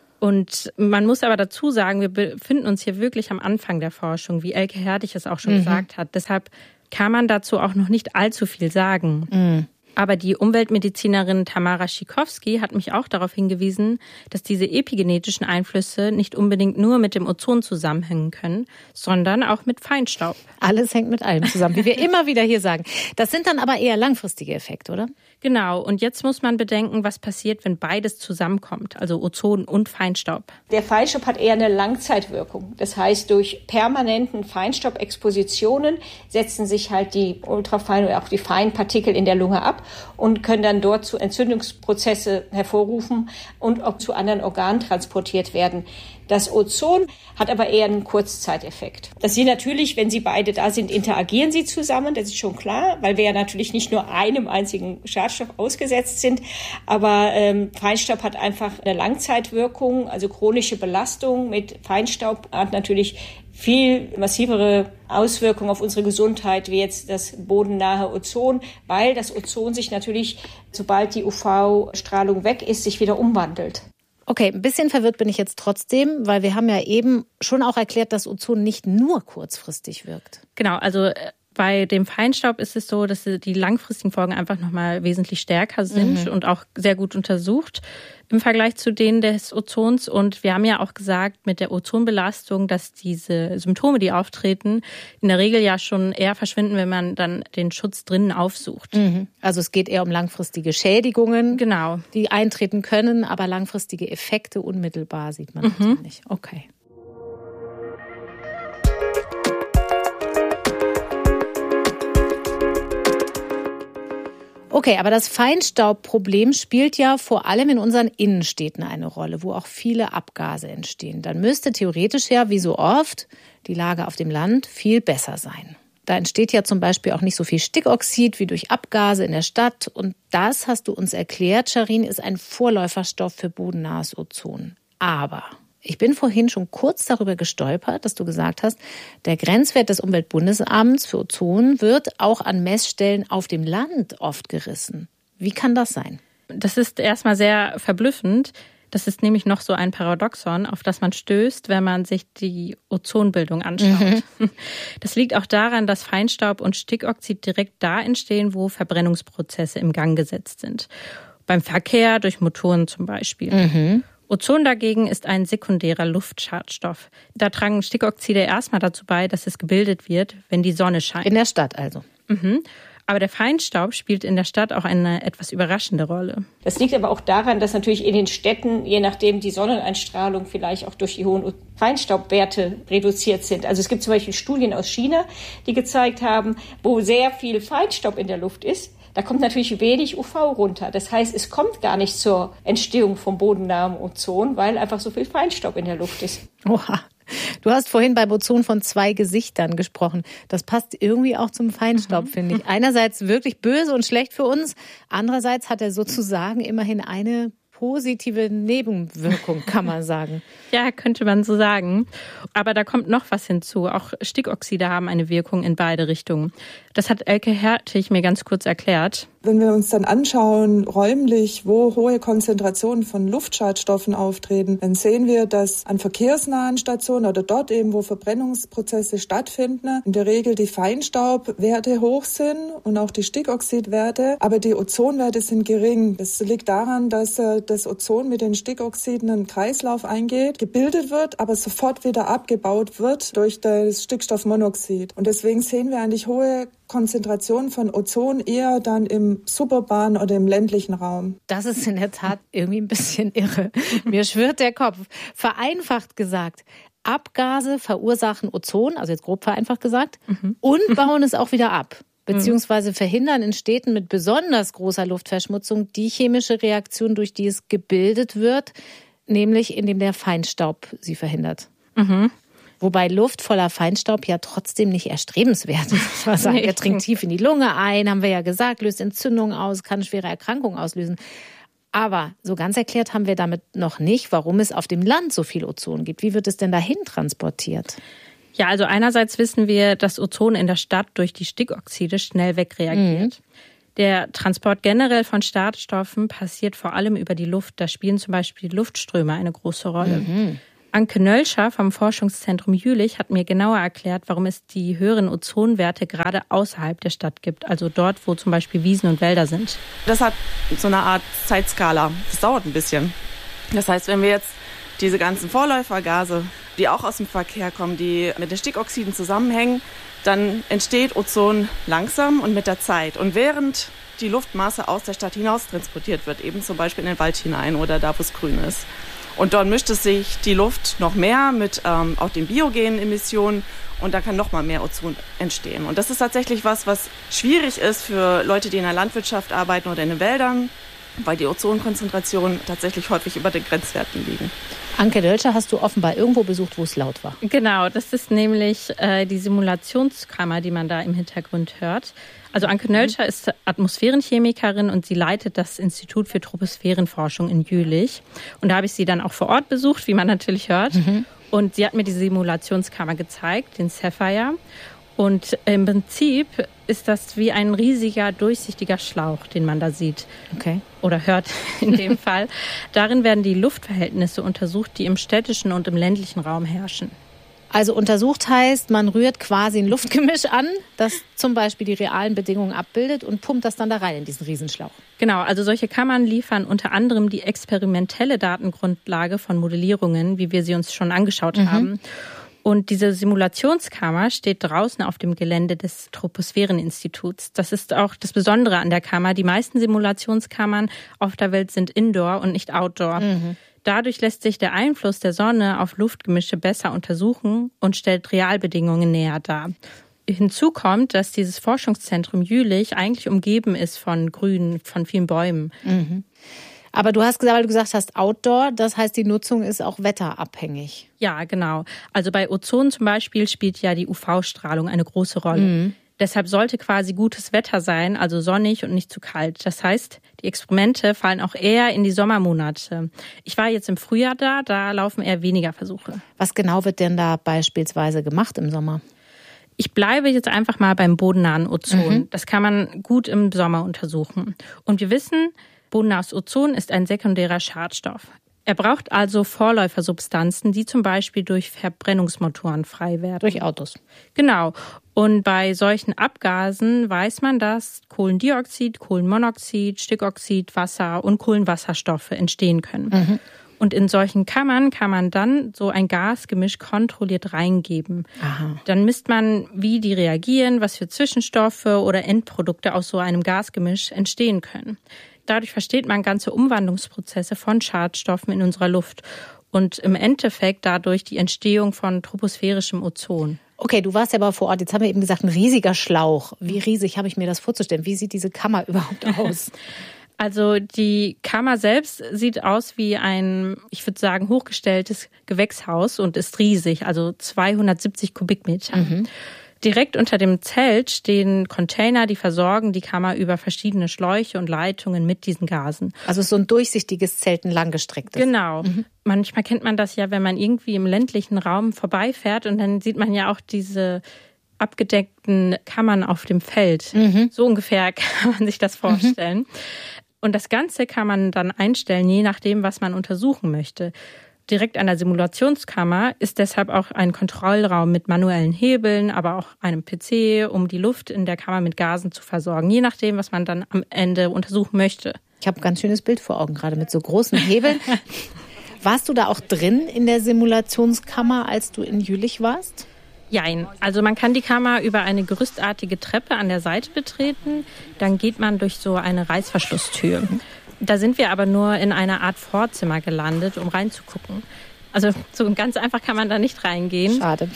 Und man muss aber dazu sagen, wir befinden uns hier wirklich am Anfang der Forschung, wie Elke Hertig es auch schon gesagt hat. Deshalb kann man dazu auch noch nicht allzu viel sagen. Aber die Umweltmedizinerin Tamara Schikowski hat mich auch darauf hingewiesen, dass diese epigenetischen Einflüsse nicht unbedingt nur mit dem Ozon zusammenhängen können, sondern auch mit Feinstaub. Alles hängt mit allem zusammen, wie wir immer wieder hier sagen. Das sind dann aber eher langfristige Effekte, oder? Genau. Und jetzt muss man bedenken, was passiert, wenn beides zusammenkommt, also Ozon und Feinstaub. Der Feinstaub hat eher eine Langzeitwirkung. Das heißt, durch permanenten Feinstaubexpositionen setzen sich halt die ultrafeinen oder auch die feinen Partikel in der Lunge ab und können dann dort zu Entzündungsprozesse hervorrufen und auch zu anderen Organen transportiert werden. Das Ozon hat aber eher einen Kurzzeiteffekt. Dass sie natürlich, wenn sie beide da sind, interagieren sie zusammen, das ist schon klar, weil wir ja natürlich nicht nur einem einzigen Schadstoff ausgesetzt sind, aber Feinstaub hat einfach eine Langzeitwirkung, also chronische Belastung mit Feinstaub hat natürlich viel massivere Auswirkungen auf unsere Gesundheit, wie jetzt das bodennahe Ozon, weil das Ozon sich natürlich, sobald die UV-Strahlung weg ist, sich wieder umwandelt. Okay, ein bisschen verwirrt bin ich jetzt trotzdem, weil wir haben ja eben schon auch erklärt, dass Ozon nicht nur kurzfristig wirkt. Genau, also bei dem Feinstaub ist es so, dass die langfristigen Folgen einfach nochmal wesentlich stärker sind und auch sehr gut untersucht im Vergleich zu denen des Ozons. Und wir haben ja auch gesagt, mit der Ozonbelastung, dass diese Symptome, die auftreten, in der Regel ja schon eher verschwinden, wenn man dann den Schutz drinnen aufsucht. Also es geht eher um langfristige Schädigungen, genau, die eintreten können, aber langfristige Effekte unmittelbar sieht man also nicht. Okay. Okay, aber das Feinstaubproblem spielt ja vor allem in unseren Innenstädten eine Rolle, wo auch viele Abgase entstehen. Dann müsste theoretisch ja, wie so oft, die Lage auf dem Land viel besser sein. Da entsteht ja zum Beispiel auch nicht so viel Stickoxid wie durch Abgase in der Stadt. Und das, hast du uns erklärt, Charin, ist ein Vorläuferstoff für bodennahes Ozon. Aber ich bin vorhin schon kurz darüber gestolpert, dass du gesagt hast, der Grenzwert des Umweltbundesamts für Ozon wird auch an Messstellen auf dem Land oft gerissen. Wie kann das sein? Das ist erstmal sehr verblüffend. Das ist nämlich noch so ein Paradoxon, auf das man stößt, wenn man sich die Ozonbildung anschaut. Das liegt auch daran, dass Feinstaub und Stickoxid direkt da entstehen, wo Verbrennungsprozesse im Gang gesetzt sind. Beim Verkehr, durch Motoren zum Beispiel. Ozon dagegen ist ein sekundärer Luftschadstoff. Da tragen Stickoxide erstmal dazu bei, dass es gebildet wird, wenn die Sonne scheint. In der Stadt also. Aber der Feinstaub spielt in der Stadt auch eine etwas überraschende Rolle. Das liegt aber auch daran, dass natürlich in den Städten, je nachdem die Sonneneinstrahlung vielleicht auch durch die hohen Feinstaubwerte reduziert sind. Also es gibt zum Beispiel Studien aus China, die gezeigt haben, wo sehr viel Feinstaub in der Luft ist, da kommt natürlich wenig UV runter. Das heißt, es kommt gar nicht zur Entstehung vom bodennahen Ozon, weil einfach so viel Feinstaub in der Luft ist. Oha. Du hast vorhin beim Ozon von 2 Gesichtern gesprochen. Das passt irgendwie auch zum Feinstaub, finde ich. Einerseits wirklich böse und schlecht für uns. Andererseits hat er sozusagen immerhin eine positive Nebenwirkung, kann man sagen. Ja, könnte man so sagen. Aber da kommt noch was hinzu. Auch Stickoxide haben eine Wirkung in beide Richtungen. Das hat Elke Hertig mir ganz kurz erklärt. Wenn wir uns dann anschauen, räumlich, wo hohe Konzentrationen von Luftschadstoffen auftreten, dann sehen wir, dass an verkehrsnahen Stationen oder dort eben, wo Verbrennungsprozesse stattfinden, in der Regel die Feinstaubwerte hoch sind und auch die Stickoxidwerte, aber die Ozonwerte sind gering. Das liegt daran, dass das Ozon mit den Stickoxiden einen Kreislauf eingeht, gebildet wird, aber sofort wieder abgebaut wird durch das Stickstoffmonoxid. Und deswegen sehen wir eigentlich hohe Konzentration von Ozon eher dann im suburbanen oder im ländlichen Raum. Das ist in der Tat irgendwie ein bisschen irre. Mir schwirrt der Kopf. Vereinfacht gesagt, Abgase verursachen Ozon, also jetzt grob vereinfacht gesagt, und bauen es auch wieder ab. Beziehungsweise verhindern in Städten mit besonders großer Luftverschmutzung die chemische Reaktion, durch die es gebildet wird, nämlich indem der Feinstaub sie verhindert. Wobei Luft voller Feinstaub ja trotzdem nicht erstrebenswert ist. Was sagen, er dringt tief in die Lunge ein, haben wir ja gesagt, löst Entzündungen aus, kann schwere Erkrankungen auslösen. Aber so ganz erklärt haben wir damit noch nicht, warum es auf dem Land so viel Ozon gibt. Wie wird es denn dahin transportiert? Ja, also einerseits wissen wir, dass Ozon in der Stadt durch die Stickoxide schnell wegreagiert. Der Transport generell von Schadstoffen passiert vor allem über die Luft. Da spielen zum Beispiel Luftströme eine große Rolle. Anke Nölscher vom Forschungszentrum Jülich hat mir genauer erklärt, warum es die höheren Ozonwerte gerade außerhalb der Stadt gibt, also dort, wo zum Beispiel Wiesen und Wälder sind. Das hat so eine Art Zeitskala. Das dauert ein bisschen. Das heißt, wenn wir jetzt diese ganzen Vorläufergase, die auch aus dem Verkehr kommen, die mit den Stickoxiden zusammenhängen, dann entsteht Ozon langsam und mit der Zeit. Und während die Luftmasse aus der Stadt hinaus transportiert wird, eben zum Beispiel in den Wald hinein oder da, wo es grün ist. Und dort mischt es sich die Luft noch mehr mit auch den biogenen Emissionen und da kann noch mal mehr Ozon entstehen. Und das ist tatsächlich was schwierig ist für Leute, die in der Landwirtschaft arbeiten oder in den Wäldern, weil die Ozonkonzentrationen tatsächlich häufig über den Grenzwerten liegen. Anke Nölscher hast du offenbar irgendwo besucht, wo es laut war. Genau, das ist nämlich die Simulationskammer, die man da im Hintergrund hört. Also Anke Nölscher ist Atmosphärenchemikerin und sie leitet das Institut für Troposphärenforschung in Jülich. Und da habe ich sie dann auch vor Ort besucht, wie man natürlich hört. Und sie hat mir die Simulationskammer gezeigt, den Sapphire. Und im Prinzip ist das wie ein riesiger, durchsichtiger Schlauch, den man da sieht. Okay. Oder hört in dem Fall. Darin werden die Luftverhältnisse untersucht, die im städtischen und im ländlichen Raum herrschen. Also untersucht heißt, man rührt quasi ein Luftgemisch an, das zum Beispiel die realen Bedingungen abbildet und pumpt das dann da rein in diesen Riesenschlauch. Genau, also solche Kammern liefern unter anderem die experimentelle Datengrundlage von Modellierungen, wie wir sie uns schon angeschaut haben. Und diese Simulationskammer steht draußen auf dem Gelände des Troposphäreninstituts. Das ist auch das Besondere an der Kammer. Die meisten Simulationskammern auf der Welt sind Indoor und nicht Outdoor. Dadurch lässt sich der Einfluss der Sonne auf Luftgemische besser untersuchen und stellt Realbedingungen näher dar. Hinzu kommt, dass dieses Forschungszentrum Jülich eigentlich umgeben ist von Grün, von vielen Bäumen. Aber du hast gesagt, weil du gesagt hast Outdoor, das heißt, die Nutzung ist auch wetterabhängig. Ja, genau. Also bei Ozon zum Beispiel spielt ja die UV-Strahlung eine große Rolle. Deshalb sollte quasi gutes Wetter sein, also sonnig und nicht zu kalt. Das heißt, die Experimente fallen auch eher in die Sommermonate. Ich war jetzt im Frühjahr da laufen eher weniger Versuche. Was genau wird denn da beispielsweise gemacht im Sommer? Ich bleibe jetzt einfach mal beim bodennahen Ozon. Das kann man gut im Sommer untersuchen. Und wir wissen, bodennahes Ozon ist ein sekundärer Schadstoff. Er braucht also Vorläufersubstanzen, die zum Beispiel durch Verbrennungsmotoren frei werden. Durch Autos. Genau. Und bei solchen Abgasen weiß man, dass Kohlendioxid, Kohlenmonoxid, Stickoxid, Wasser und Kohlenwasserstoffe entstehen können. Und in solchen Kammern kann man dann so ein Gasgemisch kontrolliert reingeben. Dann misst man, wie die reagieren, was für Zwischenstoffe oder Endprodukte aus so einem Gasgemisch entstehen können. Dadurch versteht man ganze Umwandlungsprozesse von Schadstoffen in unserer Luft und im Endeffekt dadurch die Entstehung von troposphärischem Ozon. Okay, du warst ja aber vor Ort. Jetzt haben wir eben gesagt, ein riesiger Schlauch. Wie riesig habe ich mir das vorzustellen? Wie sieht diese Kammer überhaupt aus? Also die Kammer selbst sieht aus wie ein, ich würde sagen, hochgestelltes Gewächshaus und ist riesig, also 270 Kubikmeter. Direkt unter dem Zelt stehen Container, die versorgen die Kammer über verschiedene Schläuche und Leitungen mit diesen Gasen. Also so ein durchsichtiges Zelt, ein langgestrecktes. Genau. Manchmal kennt man das ja, wenn man irgendwie im ländlichen Raum vorbeifährt und dann sieht man ja auch diese abgedeckten Kammern auf dem Feld. So ungefähr kann man sich das vorstellen. Und das Ganze kann man dann einstellen, je nachdem, was man untersuchen möchte. Direkt an der Simulationskammer ist deshalb auch ein Kontrollraum mit manuellen Hebeln, aber auch einem PC, um die Luft in der Kammer mit Gasen zu versorgen, je nachdem, was man dann am Ende untersuchen möchte. Ich habe ein ganz schönes Bild vor Augen, gerade mit so großen Hebeln. Warst du da auch drin in der Simulationskammer, als du in Jülich warst? Jein. Also man kann die Kammer über eine gerüstartige Treppe an der Seite betreten. Dann geht man durch so eine Reißverschlusstür. Da sind wir aber nur in einer Art Vorzimmer gelandet, um reinzugucken. Also so ganz einfach kann man da nicht reingehen. Schade.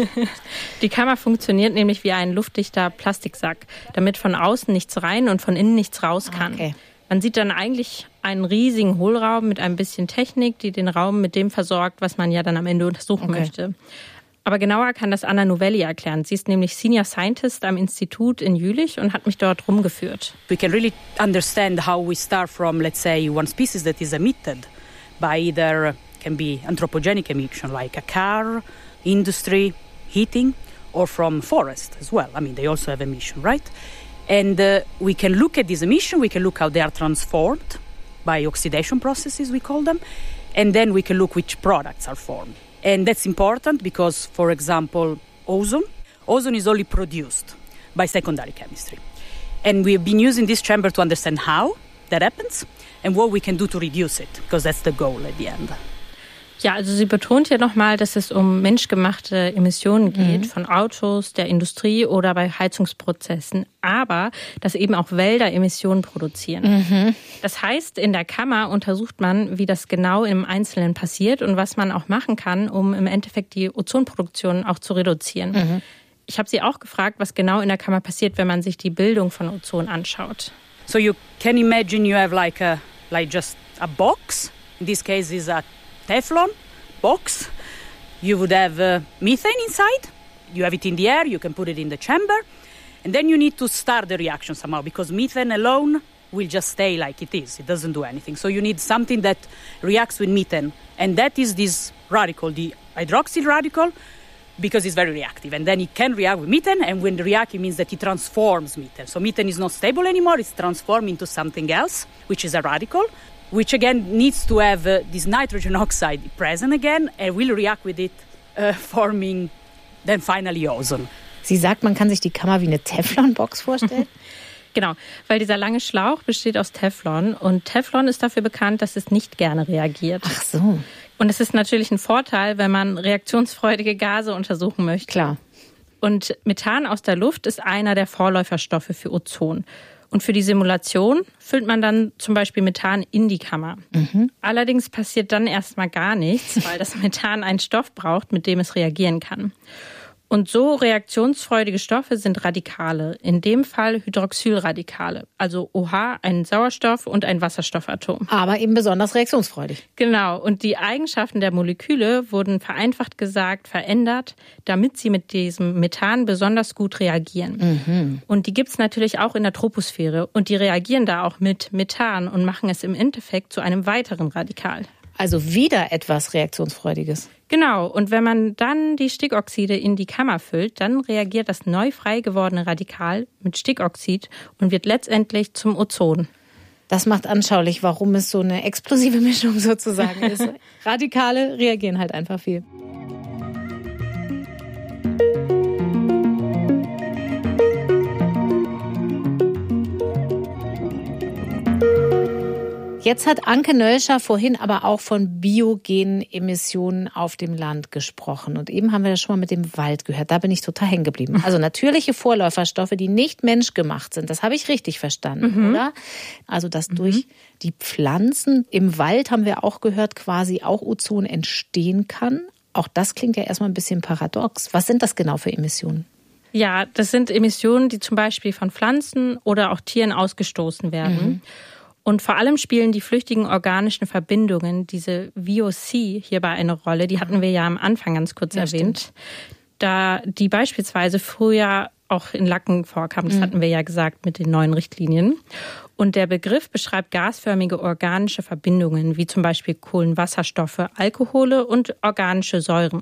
Die Kammer funktioniert nämlich wie ein luftdichter Plastiksack, damit von außen nichts rein und von innen nichts raus kann. Okay. Man sieht dann eigentlich einen riesigen Hohlraum mit ein bisschen Technik, die den Raum mit dem versorgt, was man ja dann am Ende untersuchen möchte. Aber genauer kann das Anna Novelli erklären. Sie ist nämlich Senior Scientist am Institut in Jülich und hat mich dort rumgeführt. We can really understand how we start from, let's say, one species that is emitted by either can be anthropogenic emission like a car, industry, heating, or from forest as well. I mean, they also have emission, right? And we can look at this emission, we can look how they are transformed by oxidation processes, we call them, and then we can look which products are formed. And that's important because, for example, ozone is only produced by secondary chemistry. And we have been using this chamber to understand how that happens and what we can do to reduce it, because that's the goal at the end. Ja, also sie betont hier nochmal, dass es um menschgemachte Emissionen geht, von Autos, der Industrie oder bei Heizungsprozessen, aber dass eben auch Wälder Emissionen produzieren. Das heißt, in der Kammer untersucht man, wie das genau im Einzelnen passiert und was man auch machen kann, um im Endeffekt die Ozonproduktion auch zu reduzieren. Ich habe sie auch gefragt, was genau in der Kammer passiert, wenn man sich die Bildung von Ozon anschaut. So you can imagine you have like just a box. In this case is a Teflon box. You would have methane inside. You have it in the air, you can put it in the chamber. And then you need to start the reaction somehow, because methane alone will just stay like it is. It doesn't do anything. So you need something that reacts with methane. And that is this radical, the hydroxyl radical, because it's very reactive. And then it can react with methane, and when reactive means that it transforms methane. So methane is not stable anymore, it's transformed into something else, which is a radical, which again needs to have this nitrogen oxide present again and will react with it, forming then finally ozone. Sie sagt, man kann sich die Kammer wie eine Teflonbox vorstellen. Genau, weil dieser lange Schlauch besteht aus Teflon und Teflon ist dafür bekannt, dass es nicht gerne reagiert. Ach so. Und es ist natürlich ein Vorteil, wenn man reaktionsfreudige Gase untersuchen möchte. Klar. Und Methan aus der Luft ist einer der Vorläuferstoffe für Ozon. Und für die Simulation füllt man dann zum Beispiel Methan in die Kammer. Allerdings passiert dann erstmal gar nichts, weil das Methan einen Stoff braucht, mit dem es reagieren kann. Und so reaktionsfreudige Stoffe sind Radikale, in dem Fall Hydroxylradikale, also OH, ein Sauerstoff und ein Wasserstoffatom. Aber eben besonders reaktionsfreudig. Genau, und die Eigenschaften der Moleküle wurden vereinfacht gesagt verändert, damit sie mit diesem Methan besonders gut reagieren. Und die gibt's natürlich auch in der Troposphäre und die reagieren da auch mit Methan und machen es im Endeffekt zu einem weiteren Radikal. Also wieder etwas Reaktionsfreudiges. Genau, und wenn man dann die Stickoxide in die Kammer füllt, dann reagiert das neu frei gewordene Radikal mit Stickoxid und wird letztendlich zum Ozon. Das macht anschaulich, warum es so eine explosive Mischung sozusagen ist. Radikale reagieren halt einfach viel. Jetzt hat Anke Nölscher vorhin aber auch von biogenen Emissionen auf dem Land gesprochen. Und eben haben wir das schon mal mit dem Wald gehört. Da bin ich total hängen geblieben. Also natürliche Vorläuferstoffe, die nicht menschgemacht sind. Das habe ich richtig verstanden, oder? Also dass durch die Pflanzen im Wald, haben wir auch gehört, quasi auch Ozon entstehen kann. Auch das klingt ja erstmal ein bisschen paradox. Was sind das genau für Emissionen? Ja, das sind Emissionen, die zum Beispiel von Pflanzen oder auch Tieren ausgestoßen werden. Und vor allem spielen die flüchtigen organischen Verbindungen, diese VOC, hierbei eine Rolle. Die hatten wir ja am Anfang ganz kurz erwähnt. Da die beispielsweise früher auch in Lacken vorkamen, das hatten wir ja gesagt mit den neuen Richtlinien. Und der Begriff beschreibt gasförmige organische Verbindungen, wie zum Beispiel Kohlenwasserstoffe, Alkohole und organische Säuren.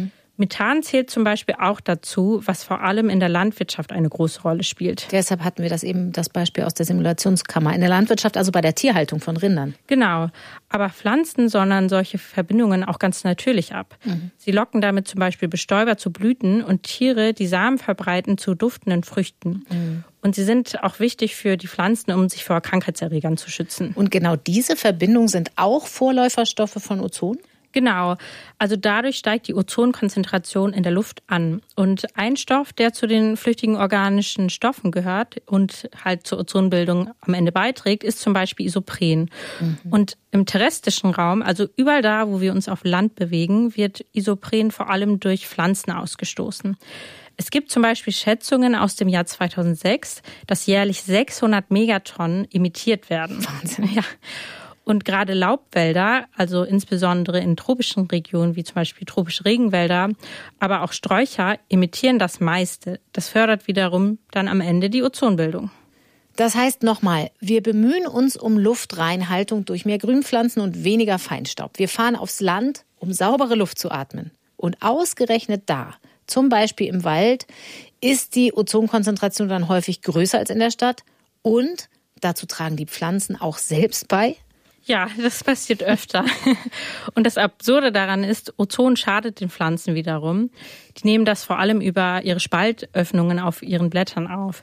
Methan zählt zum Beispiel auch dazu, was vor allem in der Landwirtschaft eine große Rolle spielt. Deshalb hatten wir das Beispiel aus der Simulationskammer. In der Landwirtschaft, also bei der Tierhaltung von Rindern. Genau. Aber Pflanzen sondern solche Verbindungen auch ganz natürlich ab. Sie locken damit zum Beispiel Bestäuber zu Blüten und Tiere, die Samen verbreiten, zu duftenden Früchten. Und sie sind auch wichtig für die Pflanzen, um sich vor Krankheitserregern zu schützen. Und genau diese Verbindungen sind auch Vorläuferstoffe von Ozon? Genau, also dadurch steigt die Ozonkonzentration in der Luft an. Und ein Stoff, der zu den flüchtigen organischen Stoffen gehört und halt zur Ozonbildung am Ende beiträgt, ist zum Beispiel Isopren. Und im terrestrischen Raum, also überall da, wo wir uns auf Land bewegen, wird Isopren vor allem durch Pflanzen ausgestoßen. Es gibt zum Beispiel Schätzungen aus dem Jahr 2006, dass jährlich 600 Megatonnen emittiert werden. Wahnsinn. Ja. Und gerade Laubwälder, also insbesondere in tropischen Regionen wie zum Beispiel tropische Regenwälder, aber auch Sträucher emittieren das meiste. Das fördert wiederum dann am Ende die Ozonbildung. Das heißt nochmal, wir bemühen uns um Luftreinhaltung durch mehr Grünpflanzen und weniger Feinstaub. Wir fahren aufs Land, um saubere Luft zu atmen. Und ausgerechnet da, zum Beispiel im Wald, ist die Ozonkonzentration dann häufig größer als in der Stadt. Und dazu tragen die Pflanzen auch selbst bei. Ja, das passiert öfter. Und das Absurde daran ist, Ozon schadet den Pflanzen wiederum. Die nehmen das vor allem über ihre Spaltöffnungen auf ihren Blättern auf.